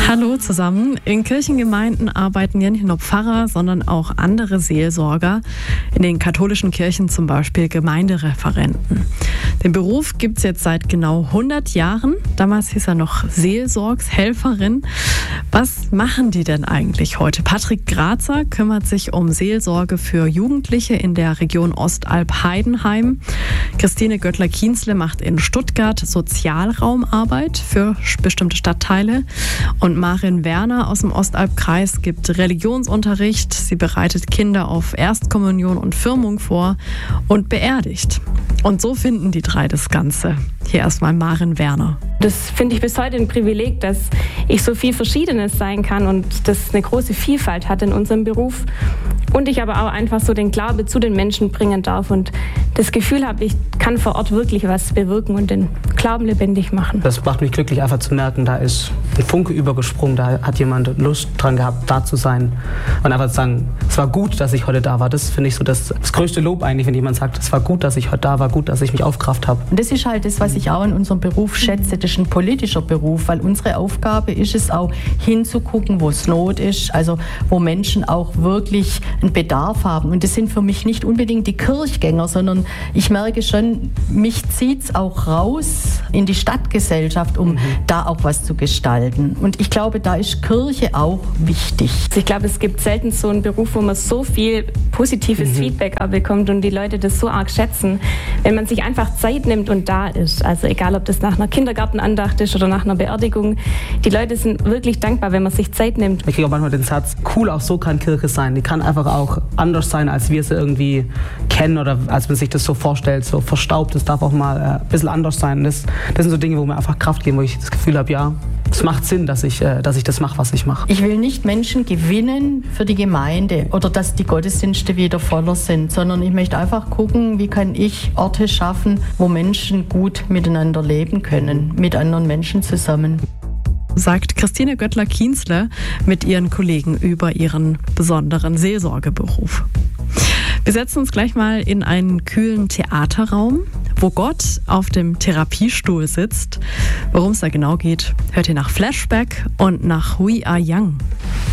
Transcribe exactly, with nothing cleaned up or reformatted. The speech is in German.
Hallo zusammen. In Kirchengemeinden arbeiten nicht nur Pfarrer, sondern auch andere Seelsorger. In den katholischen Kirchen zum Beispiel Gemeindereferenten. Den Beruf gibt es jetzt seit genau hundert Jahren. Damals hieß er noch Seelsorgshelferin. Was machen die denn eigentlich heute? Patrick Grazer kümmert sich um Seelsorge für Jugendliche in der Region Ostalb-Heidenheim. Christine Göttler-Kienzle macht in Stuttgart Sozialraumarbeit für bestimmte Stadtteile. Und Marin Werner aus dem Ostalbkreis gibt Religionsunterricht. Sie bereitet Kinder auf Erstkommunion und Firmung vor und beerdigt. Und so finden die drei das Ganze. Hier erstmal Marin Werner. Das finde ich bis heute ein Privileg, dass ich so viel Verschiedenes sein kann und das eine große Vielfalt hat in unserem Beruf. Und ich aber auch einfach so den Glaube zu den Menschen bringen darf und das Gefühl habe, ich kann vor Ort wirklich was bewirken und den Glauben lebendig machen. Das macht mich glücklich, einfach zu merken, da ist ein Funke übergesprungen, da hat jemand Lust dran gehabt, da zu sein. Und einfach zu sagen, es war gut, dass ich heute da war. Das finde ich so das, das größte Lob eigentlich, wenn jemand sagt, es war gut, dass ich heute da war, gut, dass ich mich aufgerafft habe. Und das ist halt das, was ich auch in unserem Beruf schätze. Das ist ein politischer Beruf, weil unsere Aufgabe ist es auch, hinzugucken, wo es Not ist, also wo Menschen auch wirklich einen Bedarf haben. Und das sind für mich nicht unbedingt die Kirchgänger, sondern ich merke schon, mich zieht es auch raus in die Stadtgesellschaft, um mhm. da auch was zu gestalten. Und ich glaube, da ist Kirche auch wichtig. Ich glaube, es gibt selten so einen Beruf, wo man so viel positives mhm. Feedback bekommt und die Leute das so arg schätzen, wenn man sich einfach Zeit nimmt und da ist. Also egal, ob das nach einer Kindergartenandacht ist oder nach einer Beerdigung. Die Leute sind wirklich dankbar, wenn man sich Zeit nimmt. Ich kriege auch manchmal den Satz, cool, auch so kann Kirche sein. Die kann einfach auch anders sein, als wir sie irgendwie kennen oder als man sich das so vorstellt, so verstaubt. Das darf auch mal äh, ein bisschen anders sein. Das, das sind so Dinge, wo mir einfach Kraft geben, wo ich das Gefühl habe, ja, es macht Sinn, dass ich, äh, dass ich das mache, was ich mache. Ich will nicht Menschen gewinnen für die Gemeinde oder dass die Gottesdienste wieder voller sind, sondern ich möchte einfach gucken, wie kann ich Orte schaffen, wo Menschen gut miteinander leben können, mit anderen Menschen zusammen. Sagt Christine Göttler-Kienzle mit ihren Kollegen über ihren besonderen Seelsorgeberuf. Wir setzen uns gleich mal in einen kühlen Theaterraum, wo Gott auf dem Therapiestuhl sitzt. Worum es da genau geht, hört ihr nach Flashback und nach We Are Young.